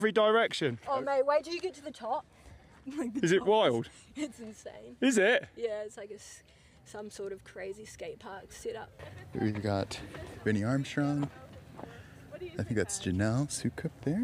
every direction. Oh mate, wait till you get to the top. Like Is it wild? It's insane. Is it? Yeah, it's like some sort of crazy skate park set up. We've got Vinnie Armstrong. I think that's Janelle Sukup there.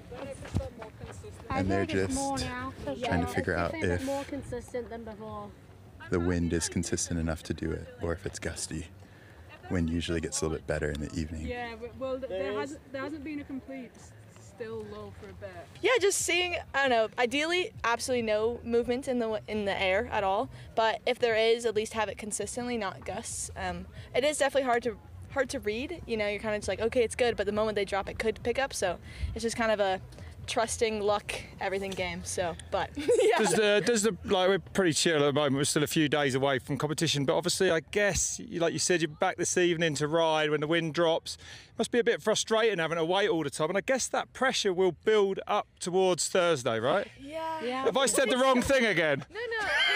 And they're just trying to figure out if more consistent than before. the wind is consistent enough to do it, or if it's gusty. Wind usually gets a little bit better in the evening. Yeah, well, there hasn't been a complete still low for a bit. Yeah, just seeing, I don't know, ideally absolutely no movement in the air at all, but if there is, at least have it consistently, not gusts. It is definitely hard to read, you know, you're kind of just like, okay, it's good, but the moment they drop it could pick up, so it's just kind of a trusting luck everything game. So but yeah. Does the like, we're pretty chill at the moment, we're still a few days away from competition, but obviously I guess like you said, you're back this evening to ride when the wind drops. It must be a bit frustrating having to wait all the time, and I guess that pressure will build up towards Thursday, right? Yeah. Have I said the wrong thing again? No.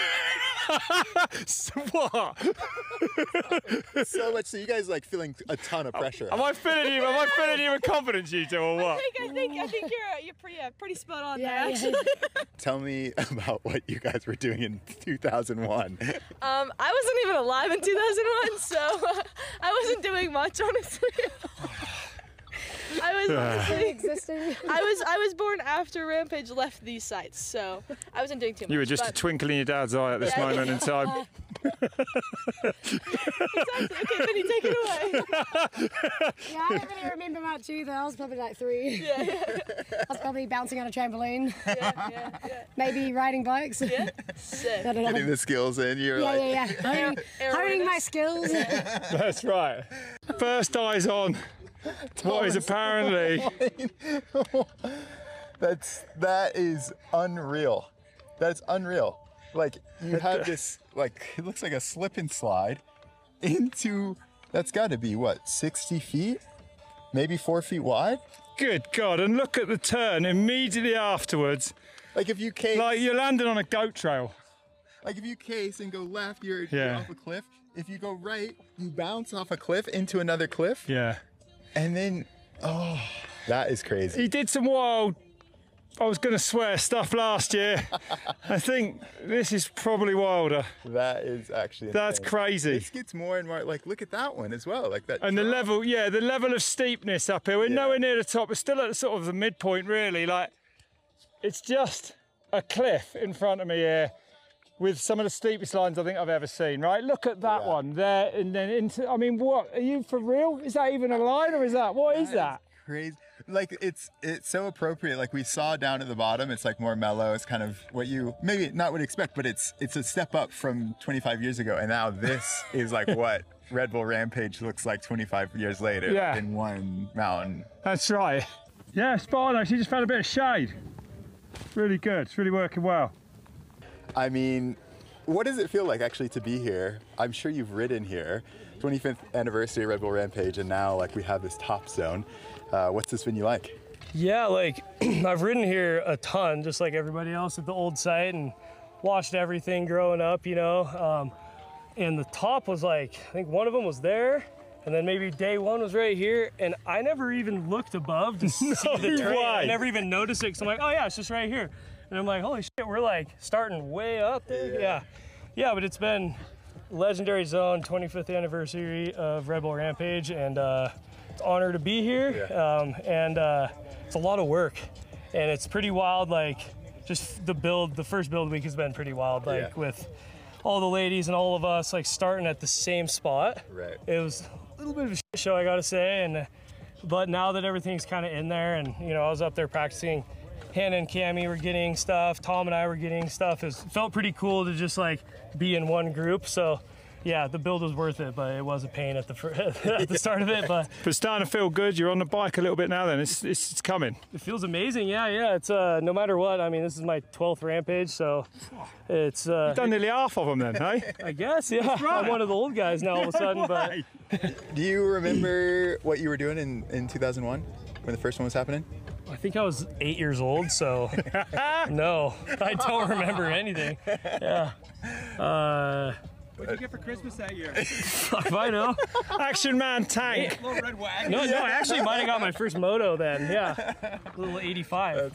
So what? So much. So you guys like feeling a ton of pressure. Am I filling you with confidence, you two, or what? I think you're pretty spot on there. Actually. Tell me about what you guys were doing in 2001. I wasn't even alive in 2001, so I wasn't doing much, honestly. I was honestly existing. I was born after Rampage left these sites, so I wasn't doing too much. You were just a twinkle in your dad's eye at this moment in time. Exactly. Okay, Vinny, take it away. Yeah, I don't really remember much either. I was probably like 3. Yeah. I was probably bouncing on a trampoline. Yeah. Maybe riding bikes. Yeah. Sick. I don't know. Getting the skills in, you're like... Yeah. Honing my skills. That's right. First eyes on what is apparently... That is unreal. That's unreal. Like, you have this, like, it looks like a slip and slide into, that's got to be, what, 60 feet? Maybe 4 feet wide? Good God, and look at the turn immediately afterwards. Like, if you case... Like you're landing on a goat trail. Like, if you case and go left, you're Yeah. off a cliff. If you go right, you bounce off a cliff into another cliff. Yeah. And then, oh, that is crazy. He did some wild, I was going to swear, stuff last year. I think this is probably wilder. That is actually That's insane. crazy. This gets more and more, like, look at that one as well. Like that. And the level, the level of steepness up here, we're nowhere near the top. We're still at sort of the midpoint, really. Like, it's just a cliff in front of me here with some of the steepest lines I think I've ever seen, right? Look at that one there, and then into, I mean, what, are you for real? Is that even a line, or is that, what is that? Crazy. Like, it's so appropriate. Like, we saw down at the bottom, it's like more mellow. It's kind of what you maybe not would expect, but it's a step up from 25 years ago. And now this is like what Red Bull Rampage looks like 25 years later in one mountain. That's right. Yeah, spot on, actually. Just found a bit of shade. It's really good. It's really working well. I mean, what does it feel like actually to be here? I'm sure you've ridden here. 25th anniversary Red Bull Rampage, and now like we have this top zone. What's this venue like? Yeah, like I've ridden here a ton, just like everybody else at the old site, and watched everything growing up, you know. And the top was like, I think one of them was there, and then maybe day one was right here, and I never even looked above to see the terrain. I never even noticed it, because I'm like, oh yeah, it's just right here. And I'm like, holy shit, we're like starting way up there. Yeah, but it's been legendary zone, 25th anniversary of Red Bull Rampage, and it's an honor to be here. And it's a lot of work, and it's pretty wild. Like, just the first build week has been pretty wild, like with all the ladies and all of us like starting at the same spot. Right. It was a little bit of a shit show, I gotta say, and but now that everything's kind of in there, and you know, I was up there practicing. Hannah and Cammie were getting stuff, Tom and I were getting stuff. It felt pretty cool to just like be in one group. So yeah, the build was worth it, but it was a pain at the start of it. But it's starting to feel good. You're on the bike a little bit now then. It's coming. It feels amazing. Yeah. It's no matter what. I mean, this is my 12th Rampage, so it's... You've done nearly half of them then, hey? I guess, yeah. Right. I'm one of the old guys now all of a sudden, but... Do you remember what you were doing in 2001 when the first one was happening? I think I was 8 years old, so no, I don't remember anything. Yeah. What did you get for Christmas that year? Fuck if I know. Action Man tank. Little red wagon. No, I actually might have got my first moto then. Yeah, a little 85.